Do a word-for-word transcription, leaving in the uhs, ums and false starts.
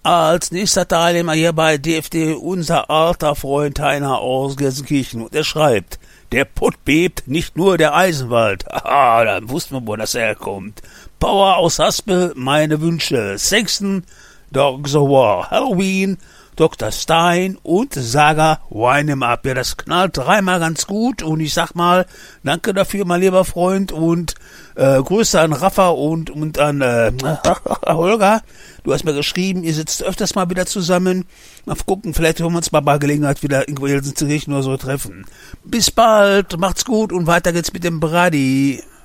als nächster Teilnehmer hier bei D F D unser alter Freund Heiner aus Gelsenkirchen. Und er schreibt, der Pott bebt, nicht nur der Eisenwald. Aha, dann wussten wir, wo das herkommt. Power aus Haspel, meine Wünsche. Sexton, Dogs of War, Halloween, Doktor Stein und Saga Wine 'em Up. Ja, das knallt dreimal ganz gut und ich sag mal, danke dafür, mein lieber Freund, und äh, Grüße an Rafa und, und an äh, Holger. Du hast mir geschrieben, ihr sitzt öfters mal wieder zusammen. Mal gucken, vielleicht hören wir uns mal bei Gelegenheit wieder irgendwo in Gelsenkirchen oder so treffen. Bis bald, macht's gut und weiter geht's mit dem Brady.